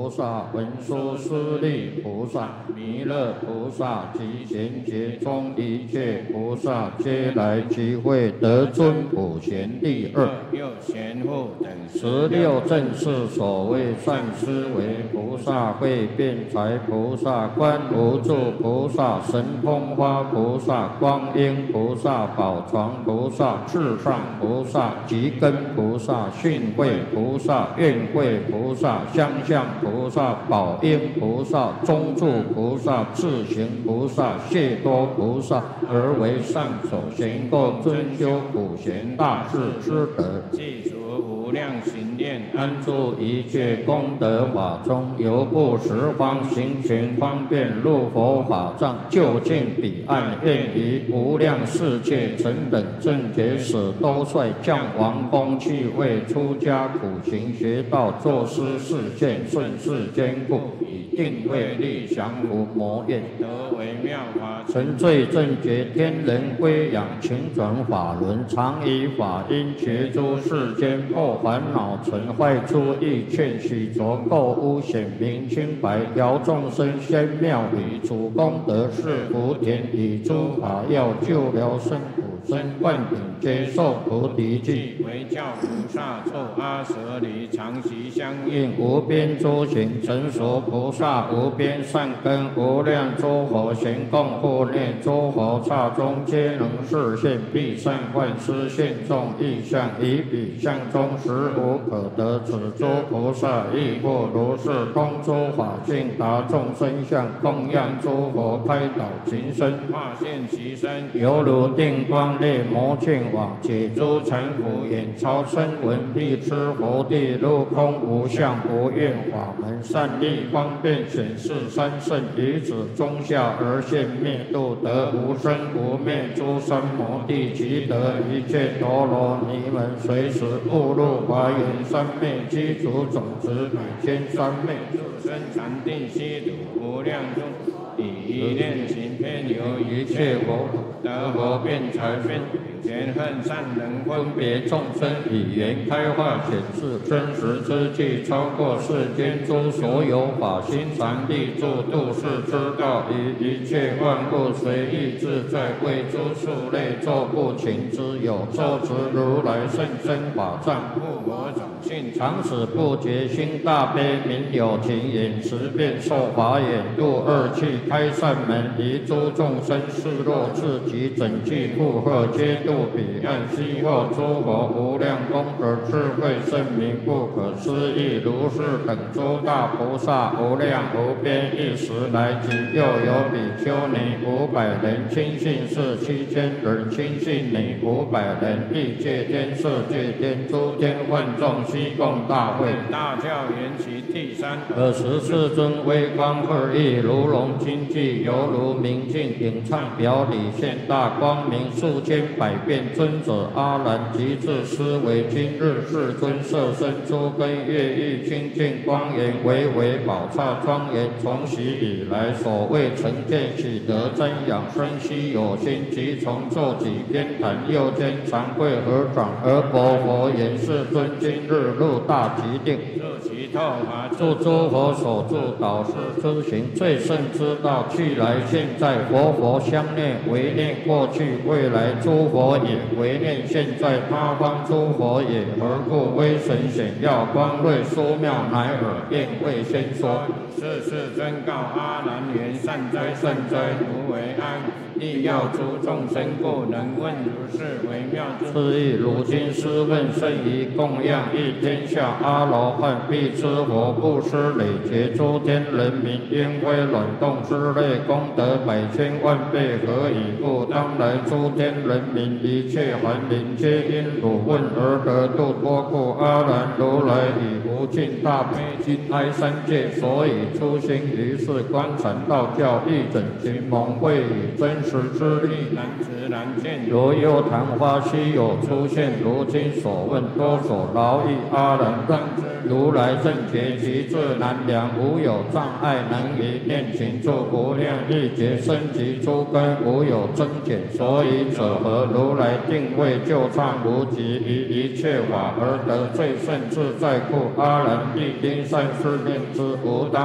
菩萨、文殊师利菩萨、弥勒菩萨及贤劫中一切菩萨，皆来集会得尊普贤第二。 又贤护等 16正是所谓善思维菩萨、会辩才菩萨、观无住菩萨、神通花菩萨、光阴菩萨、宝床菩萨、至上菩萨、吉根菩萨、训慧菩萨、愿慧菩萨、相向菩萨、宝应菩萨、中住菩萨、智行菩萨、谢多菩萨，而为上首行过尊修普贤大士之德， 记除无量行念， 安住一切功德法中，由不十方行权方便入佛法藏，就近彼岸，愿于无量世界成等正觉使都率降王公去为出家苦行学道，作施示现，顺世坚固，以定慧力降伏魔怨， 得为妙法成罪正觉天人归养，勤转法轮，常以法音觉诸世间破烦恼尘坏诸意，劝许浊垢污显明清白，调众生仙妙理，主功德是福田，以诸法药救疗生苦生灌顶，接受菩提记， 为教菩萨作阿舍离，常习相应。 应无边诸行成熟菩萨，无边善根，无量诸佛行供护念，诸佛刹中皆能示现，必善幻施现众意象，以彼相中实无可得。此诸菩萨亦复如是，通诸法性，达众生相，供养诸佛，开导情身， 化现其身， 犹如定光列魔磬网，解诸尘浮，眼超声闻，必知佛地入空无相无愿法门，善利方便显示三圣，以此中下而现灭度，得无生无灭诸三摩地，即得一切陀罗尼门，随时误入华严三昧，积足种子百千三昧， 生禅定悉土无量中，以一念行偏由一切佛得佛辩才分，前恨善人分别众生， 以言开化显示真实之际，超过世间诸所有法，心常立住度世之道，以一切万物随意自在，为诸数类作不勤之有，受持如来甚深法藏， 故我种性常使不觉心大悲，明有情眼识变受法眼，度二气开善门，离诸众生示若自己整具负荷，皆度彼岸，悉获诸佛无量功德智慧圣明，不可思议。如是等诸大菩萨，无量无边，一时来集，又有比丘尼500人，亲信士7000人，亲信女500人，欲界天、色界天、诸天万众，悉共大会。 大教缘起第三 24尊微光二翼，如龙金髻，犹如明镜，影唱表里现大光明，数千百变尊者阿难及至思维，今日世尊色身诸根乐意清净光严，巍巍宝刹庄严，从昔以来所谓成见喜得瞻仰，生悉有心，即从坐己偏袒，右肩长跪合掌，而薄佛言：世尊今日入大极定， 入其透法助诸佛所助导师之行，最胜之道，去来现在，佛相念，唯念过去未来诸佛也，唯念现在他方诸佛也。何故威神显耀，光瑞殊妙，乃尔便未先说。 世尊告阿难言：善哉善哉，如为安。亦要诸众生故，能问如是微妙之是亦如今师问甚于供养一天下阿罗汉，必知佛布施累劫诸天人民，因为卵动之类功德100千万倍，何以故？当来诸天人民一切凡灵，皆因汝问而得度脱故。阿难如来以无尽大悲心哀三界，所以出行于世观禅道教，一整群蒙会以真实之力， 难知难见。 如幽昙花稀有出现，如今所问多所劳役阿人让如来正觉其智难量，无有障碍，能以念行诸无量亿劫生及诸根，无有增减。所以者何？如来定位就畅无极，于一切法而得最胜自在故。阿人必应善思念之，无当